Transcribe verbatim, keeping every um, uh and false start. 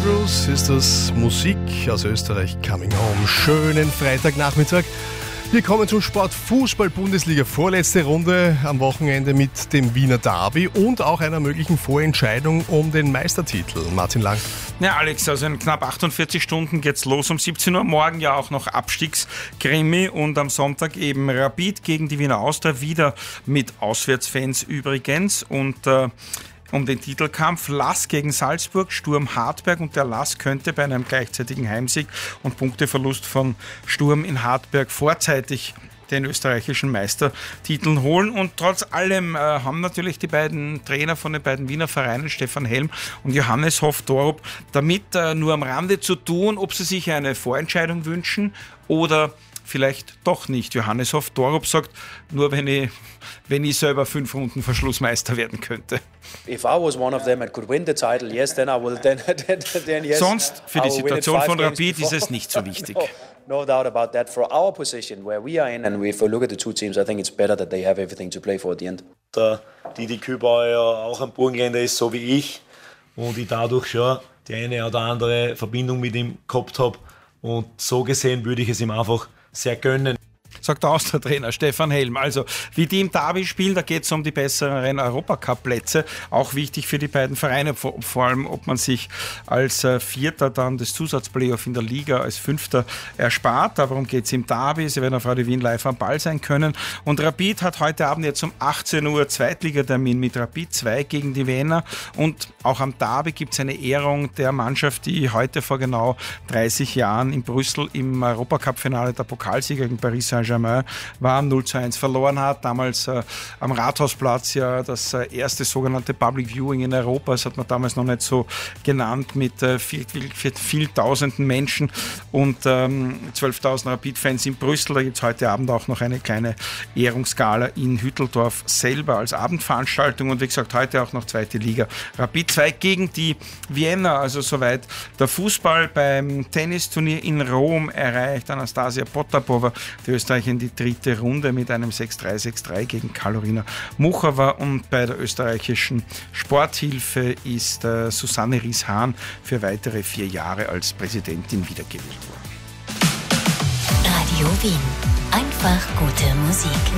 Heroes ist das Musik aus Österreich, Coming Home. Schönen Freitagnachmittag. Wir kommen zum Sport Fußball-Bundesliga. Vorletzte Runde am Wochenende mit dem Wiener Derby und auch einer möglichen Vorentscheidung um den Meistertitel. Martin Lang. Ja, Alex, also in knapp achtundvierzig Stunden geht's los. Um siebzehn Uhr morgen ja auch noch Abstiegskrimi und am Sonntag eben Rapid gegen die Wiener Austria, wieder mit Auswärtsfans übrigens. Und äh, um den Titelkampf Lask gegen Salzburg, Sturm Hartberg, und der Lask könnte bei einem gleichzeitigen Heimsieg und Punkteverlust von Sturm in Hartberg vorzeitig den österreichischen Meistertitel holen. Und trotz allem äh, haben natürlich die beiden Trainer von den beiden Wiener Vereinen, Stefan Helm und Johannes Hoff-Torup, damit äh, nur am Rande zu tun, ob sie sich eine Vorentscheidung wünschen oder vielleicht doch nicht. Johannes Hoff-Torup sagt, nur wenn ich, wenn ich selber fünf Runden Verschlussmeister werden könnte. If I was one of them and could win the title, yes, then I will. Then, then, then yes. Sonst für die Situation von Rapid ist es nicht so wichtig. No, no doubt about that. For our position, where we are in, and if we look at the two teams, I think it's better that they have everything to play for at the end. Der Didi Kübauer ja auch ein Burgenländer ist, so wie ich, und ich dadurch schon die eine oder andere Verbindung mit ihm gehabt habe. Und so gesehen würde ich es ihm einfach sehr gönnen. Sagt der Austria-Trainer Stefan Helm. Also, wie die im Derby spielen, da geht es um die besseren Europacup-Plätze. Auch wichtig für die beiden Vereine, vor, vor allem, ob man sich als äh, Vierter dann das Zusatzplayoff in der Liga als Fünfter erspart. Darum geht es im Derby. Sie werden auf Radio Wien live am Ball sein können. Und Rapid hat heute Abend jetzt um achtzehn Uhr Zweitligatermin mit Rapid zwei gegen die Wiener. Und auch am Derby gibt es eine Ehrung der Mannschaft, die heute vor genau dreißig Jahren in Brüssel im Europacup-Finale der Pokalsieger gegen Paris Saint-Germain war, null zu eins verloren hat. Damals äh, am Rathausplatz ja das äh, erste sogenannte Public Viewing in Europa. Das hat man damals noch nicht so genannt, mit äh, viel, viel, viel, viel tausenden Menschen und ähm, zwölftausend Rapid-Fans in Brüssel. Da gibt es heute Abend auch noch eine kleine Ehrungsgala in Hütteldorf selber als Abendveranstaltung. Und wie gesagt, heute auch noch zweite Liga. Rapid zwei gegen die Wiener. Also soweit der Fußball. Beim Tennisturnier in Rom erreicht Anastasia Potapova die Österreich in die dritte Runde mit einem sechs drei, sechs drei gegen Karolina Muchova. Und bei der österreichischen Sporthilfe ist äh, Susanne Ries-Hahn für weitere vier Jahre als Präsidentin wiedergewählt worden. Radio Wien. Einfach gute Musik.